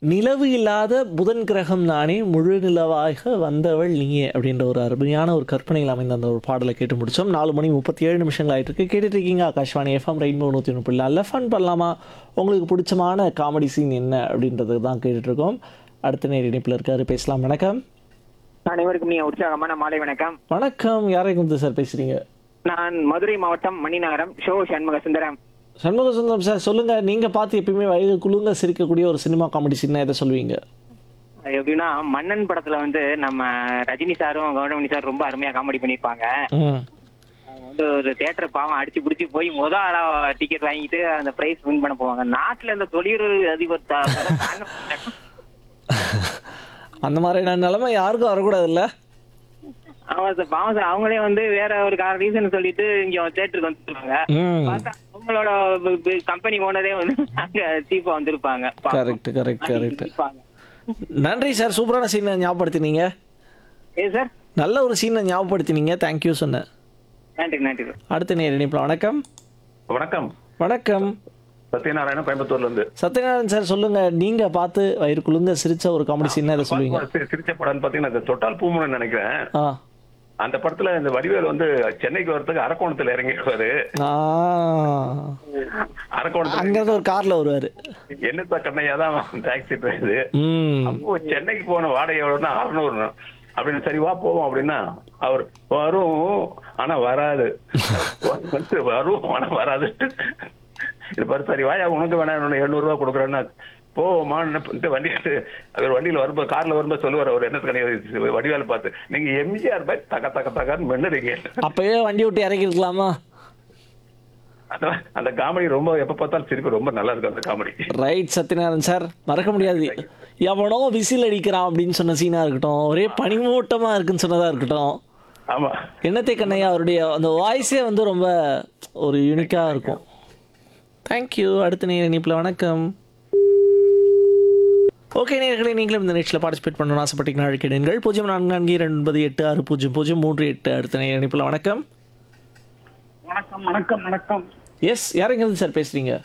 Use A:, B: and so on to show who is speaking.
A: நிலவு இல்லாத புதன் கிரகம் நானே முழு நிலவாக வந்தவள் நீயே அப்படின்ற ஒரு அருமையான ஒரு கற்பனையில் அமைந்த அந்த ஒரு பாடலை கேட்டு முடிச்சோம். 4:37 ஆயிட்டு இருக்கு. கேட்டுட்டு இருக்கீங்க ஆகாஷ்வாணி எஃப்எம் ரெயின்போ 101.4. ஃபன் பண்ணலாமா? உங்களுக்கு பிடிச்சமான காமெடி சீன் என்ன அப்படின்றது தான் கேட்டுட்டு இருக்கோம். அடுத்த நேர இணைப்பில் இருக்காரு, பேசலாம். வணக்கம்.
B: அனைவருக்கும் உற்சாகமான மாலை வணக்கம்.
A: வணக்கம். யாரை வந்து சார் பேசுறீங்க?
B: நான் மதுரை மாவட்டம் மணிநகரம் ஷோ சண்முக சுந்தரம்.
A: சண்முக சுந்தரம் சார், சொல்லுங்க. நீங்க பார்த்து எப்பயுமே வயது குழுங்க சிரிக்கக்கூடிய ஒரு சினிமா காமெடி சீன் எதை சொல்லுவீங்க?
B: எப்படின்னா மன்னன் படத்துல வந்து நம்ம ரஜினி சாரும் கவுண்டமணி சார் ரொம்ப அருமையா காமெடி பண்ணிருப்பாங்க. அவங்க வந்து ஒரு தியேட்டர் பாவம் அடிச்சு பிடிச்சி போய் ஆளா டிக்கெட் வாங்கிட்டு அந்த பிரைஸ் வின் பண்ண போவாங்க. நாட்டுல இந்த தொழில் அதிபர்
A: அந்த மாதிரியான நிலைமை யாருக்கும் வரக்கூடாது இல்ல?
B: ஆமா சார், பாவம் சார். அவங்களே வந்து வேற ஒரு ரீசன் சொல்லிட்டு இங்க தியேட்டருக்கு வந்துருப்பாங்க. பார்த்தா அவங்களோட கம்பெனி ஓனரே வந்து அங்க சீப்பா வந்திருப்பாங்க.
A: Correct correct correct. நன்றி சார், சூப்பரான சீனை ஞாபகப்படுத்தினீங்க.
B: ஏ சார்,
A: நல்ல ஒரு சீனை ஞாபகப்படுத்தினீங்க. தேங்க்யூ சொன்னேன்.
B: நன்றி நன்றி.
A: அடுத்த நேர இணைப்பில் வணக்கம்.
C: வணக்கம்.
A: வணக்கம்.
C: சத்யநாராயணன், கோயம்புத்தூர்ல இருந்து.
A: சத்யநாராயணன் சார், சொல்லுங்க. நீங்க பார்த்து வயிறு குழுங்க சிரிச்ச ஒரு காமெடி சீன் எதை சொல்லுவீங்க?
C: சிரிச்ச படம் பாத்தீங்கன்னா இந்த தொட்டால் பூமுன்னு நினைக்கிறேன். அந்த படத்துல இந்த வடிவேல் வந்து சென்னைக்கு வரதுக்கு அரக்கோணத்துல இறங்கிடுவாரு. அரக்கோணத்துல
A: அங்கிருந்து ஒரு கார்ல வருவாரு.
C: என்னத்த கண்ணையா தான் டாக்ஸி போயிருது. அப்போ சென்னைக்கு போன வாடகை எவ்வளவுன்னா 600 அப்படின்னு. சரி வா போவோம் அப்படின்னா அவர் வரும் ஆனா வராது, வரும் ஆனா வராது. இது பாரு, சரி வாயா உனக்கு வேணா 700 ரூபா கொடுக்குறேன்னா போமான்னு வண்டி அவர் வண்டியில வரும்போது கார்ல வரும்போது சொல்லுவார் அவர் என்ன கிடையாது வடிவேலை பார்த்து, நீங்க எம்ஜிஆர் பாய் தக்க தக்க தக்கான்னு மென்னுறீங்க.
A: அப்பவே வண்டி விட்டு இறக்கி இருக்கலாமா?
C: அந்த காமெடி ரொம்ப எப்ப பார்த்தாலும் சிரிப்பு ரொம்ப நல்லா இருக்கு அந்த காமெடி.
A: ரைட் சத்யநாராயணன் சார், மறக்க முடியாது. எவனோ விசில் அடிக்கிறான் அப்படின்னு சொன்ன சீனா இருக்கட்டும், ஒரே பனிமூட்டமா இருக்குன்னு சொன்னதா இருக்கட்டும்.
C: ஆமா,
A: என்னத்தை கண்ணையா அவருடைய அந்த வாய்ஸே வந்து ரொம்ப ஒரு யூனிக்கா இருக்கும். தேங்க்யூ. அடுத்த நேர இணைப்பில் வணக்கம். ஓகே நேயர்களே, நீங்களும் இந்த நிகழ்ச்சியில் பார்ட்டிசிபேட் பண்ணணும்னு ஆசைப்பட்டீங்கன்னா அழைக்கிறீர்கள் 0442960338. அடுத்த நேர இணைப்பில் வணக்கம்.
D: வணக்கம் வணக்கம் வணக்கம்.
A: எஸ், யாருங்கிறது சார் பேசுறீங்க?